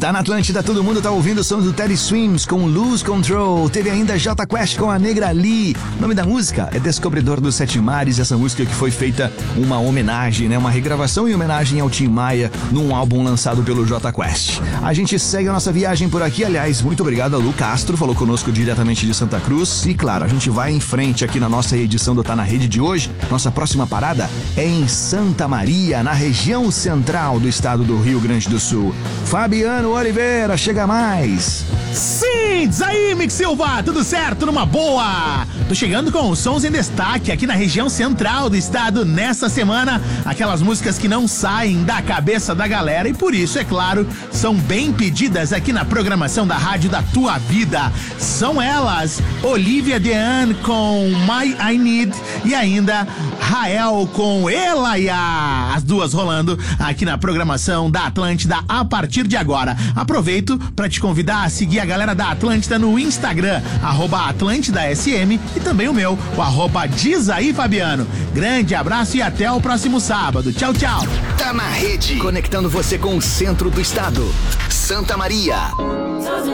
Tá na Atlântida, todo mundo tá ouvindo o som do Teddy Swims com Lose Control. Teve ainda Jota Quest com a Negra Lee. O nome da música é Descobridor dos Sete Mares. Essa música que foi feita uma homenagem, né? Uma regravação em homenagem ao Tim Maia num álbum lançado pelo Jota Quest. A gente segue a nossa viagem por aqui. Aliás, muito obrigado a Lu Castro, falou conosco diretamente de Santa Cruz. E claro, a gente vai em frente aqui na nossa edição do Tá na Rede de hoje. Nossa próxima parada é em Santa Maria, na região central do estado do Rio Grande do Sul. Fabiano Oliveira, chega mais. Sim, diz aí, Mick Silva, tudo certo, numa boa? Tô chegando com os sons em destaque aqui na região central do estado nessa semana. Aquelas músicas que não saem da cabeça da galera e por isso, é claro, são bem pedidas aqui na programação da Rádio da Tua Vida. São elas, Olivia Dean com My I Need e ainda Rael com Elaia. As duas rolando aqui na programação da Atlântida a partir de agora. Aproveito para te convidar a seguir a galera da Atlântida no Instagram, @AtlântidaSM, e também o meu, o @DizAíFabiano. Grande abraço e até o próximo sábado. Tchau, tchau. Tá na Rede, conectando você com o centro do estado. Santa Maria.